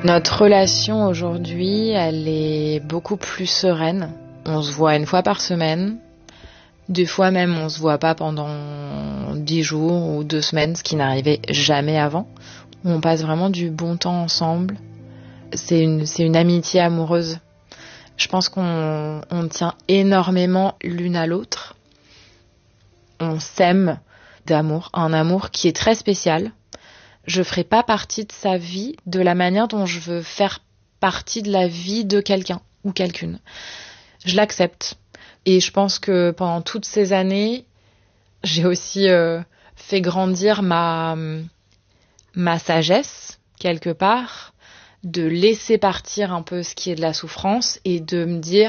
Notre relation aujourd'hui, elle est beaucoup plus sereine. On se voit une fois par semaine. Des fois même, on se voit pas pendant 10 jours ou 2 semaines, ce qui n'arrivait jamais avant. On passe vraiment du bon temps ensemble. C'est une amitié amoureuse. Je pense qu'on tient énormément l'une à l'autre. On s'aime d'amour, un amour qui est très spécial. Je ferai pas partie de sa vie de la manière dont je veux faire partie de la vie de quelqu'un ou quelqu'une. Je l'accepte. Et je pense que pendant toutes ces années, j'ai aussi fait grandir ma sagesse, quelque part, de laisser partir un peu ce qui est de la souffrance et de me dire